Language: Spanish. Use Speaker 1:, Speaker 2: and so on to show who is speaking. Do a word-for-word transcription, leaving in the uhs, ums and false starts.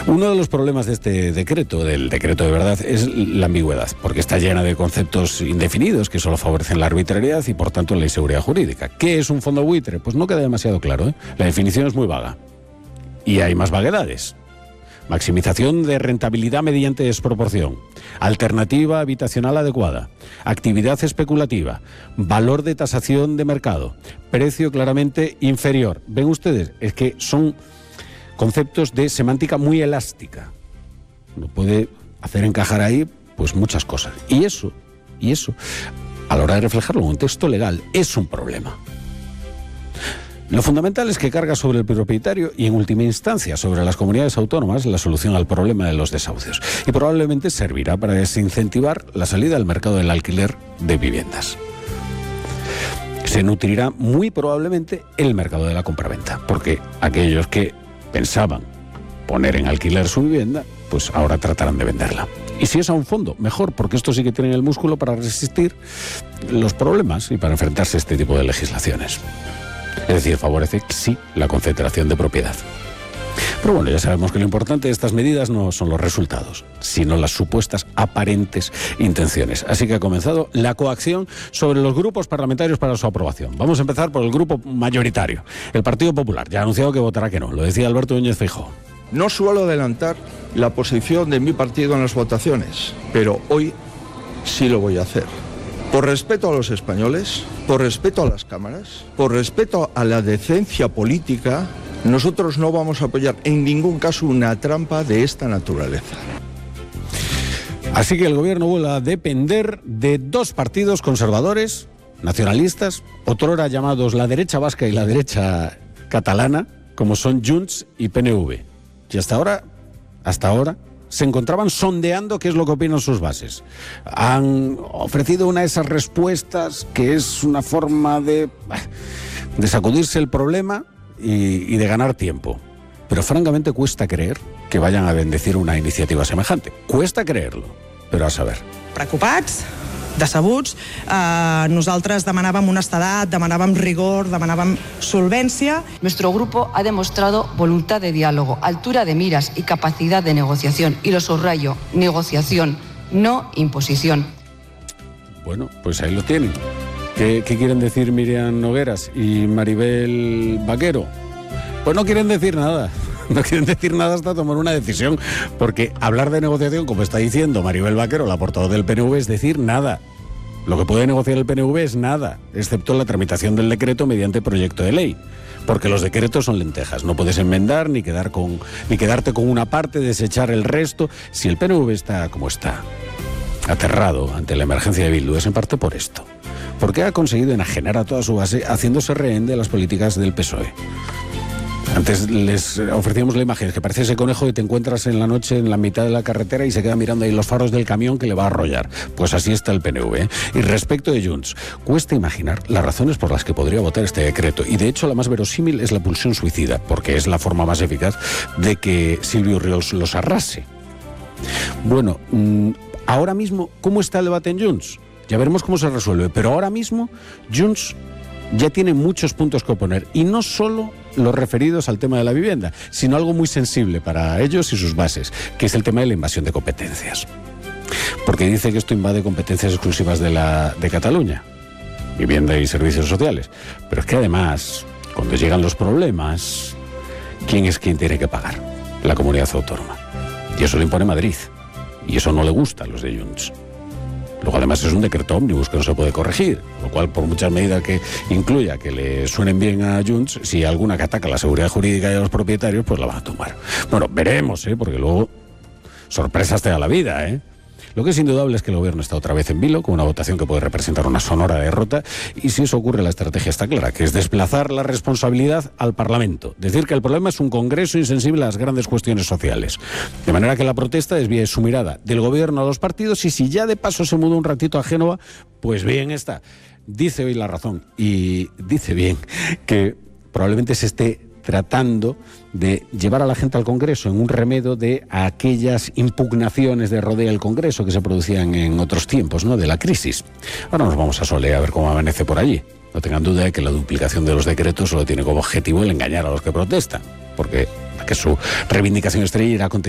Speaker 1: Uno de los problemas de este decreto, del decreto de verdad, es la ambigüedad, porque está llena de conceptos indefinidos que solo favorecen la arbitrariedad y, por tanto, la inseguridad jurídica. ¿Qué es un fondo buitre? Pues no queda demasiado claro, ¿eh? La definición es muy vaga. Y hay más vaguedades. Maximización de rentabilidad mediante desproporción, alternativa habitacional adecuada, actividad especulativa, valor de tasación de mercado, precio claramente inferior. ¿Ven ustedes? Es que son conceptos de semántica muy elástica. Uno puede hacer encajar ahí pues muchas cosas. Y eso, y eso, a la hora de reflejarlo en un texto legal, es un problema. Lo fundamental es que carga sobre el propietario y, en última instancia, sobre las comunidades autónomas la solución al problema de los desahucios. Y probablemente servirá para desincentivar la salida al mercado del alquiler de viviendas. Se nutrirá muy probablemente el mercado de la compraventa, porque aquellos que pensaban poner en alquiler su vivienda, pues ahora tratarán de venderla. Y si es a un fondo, mejor, porque estos sí que tienen el músculo para resistir los problemas y para enfrentarse a este tipo de legislaciones. Es decir, favorece, sí, la concentración de propiedad. Pero bueno, ya sabemos que lo importante de estas medidas no son los resultados, sino las supuestas aparentes intenciones. Así que ha comenzado la coacción sobre los grupos parlamentarios para su aprobación. Vamos a empezar por el grupo mayoritario, el Partido Popular. Ya ha anunciado que votará que no, lo decía Alberto Núñez Feijóo.
Speaker 2: No suelo adelantar la posición de mi partido en las votaciones, pero hoy sí lo voy a hacer. Por respeto a los españoles, por respeto a las cámaras, por respeto a la decencia política, nosotros no vamos a apoyar en ningún caso una trampa de esta naturaleza.
Speaker 1: Así que el gobierno vuelve a depender de dos partidos conservadores, nacionalistas, otrora llamados la derecha vasca y la derecha catalana, como son Junts y P N V. Y hasta ahora, hasta ahora, se encontraban sondeando qué es lo que opinan sus bases. Han ofrecido una de esas respuestas que es una forma de, de sacudirse el problema y, y de ganar tiempo. Pero francamente cuesta creer que vayan a bendecir una iniciativa semejante. Cuesta creerlo, pero a saber.
Speaker 3: Preocupats, decebuts, eh, nosaltres demanàvem honestedat, demanàvem rigor, demanàvem solvència.
Speaker 4: Nuestro grupo ha demostrado voluntad de diálogo, altura de miras y capacidad de negociación. Y lo subrayo, negociación, no imposición.
Speaker 1: Bueno, pues ahí lo tienen. ¿Qué, qué quieren decir Miriam Nogueras y Maribel Vaquero? Pues no quieren decir nada. No quieren decir nada hasta tomar una decisión, porque hablar de negociación, como está diciendo Maribel Vaquero, la portavoz del P N V, es decir nada. Lo que puede negociar el P N V es nada, excepto la tramitación del decreto mediante proyecto de ley, porque los decretos son lentejas, no puedes enmendar ni quedar con ni quedarte con una parte, desechar el resto. Si el P N V está como está, aterrado ante la emergencia de Bildu, es en parte por esto, porque ha conseguido enajenar a toda su base haciéndose rehén de las políticas del P S O E. Antes les ofrecíamos la imagen, que parece ese conejo que te encuentras en la noche en la mitad de la carretera y se queda mirando ahí los faros del camión que le va a arrollar. Pues así está el P N V, ¿eh? Y respecto de Junts, cuesta imaginar las razones por las que podría votar este decreto. Y de hecho la más verosímil es la pulsión suicida, porque es la forma más eficaz de que Silvio Riols los arrase. Bueno, mmm, ahora mismo, ¿cómo está el debate en Junts? Ya veremos cómo se resuelve, pero ahora mismo Junts ya tiene muchos puntos que oponer, y no solo los referidos al tema de la vivienda, sino algo muy sensible para ellos y sus bases, que es el tema de la invasión de competencias. Porque dice que esto invade competencias exclusivas de, la, de Cataluña, vivienda y servicios sociales. Pero es que además, cuando llegan los problemas, ¿quién es quien tiene que pagar? La comunidad autónoma. Y eso lo impone Madrid. Y eso no le gusta a los de Junts. Luego además es un decreto ómnibus que no se puede corregir, lo cual por muchas medidas que incluya que le suenen bien a Junts, si alguna que ataca la seguridad jurídica de los propietarios, pues la van a tumbar. Bueno, veremos, ¿eh? Porque luego sorpresas te da la vida, ¿eh? Lo que es indudable es que el gobierno está otra vez en vilo, con una votación que puede representar una sonora derrota, y si eso ocurre la estrategia está clara, que es desplazar la responsabilidad al Parlamento, decir que el problema es un Congreso insensible a las grandes cuestiones sociales, de manera que la protesta desvíe su mirada del gobierno a los partidos, y si ya de paso se muda un ratito a Génova, pues bien está. Dice hoy La Razón, y dice bien, que probablemente se esté tratando de llevar a la gente al Congreso en un remedio de aquellas impugnaciones de rodea el Congreso que se producían en otros tiempos, ¿no?, de la crisis. Ahora nos vamos a Sole a ver cómo amanece por allí. No tengan duda de que la duplicación de los decretos solo tiene como objetivo el engañar a los que protestan, porque que su reivindicación estrella irá a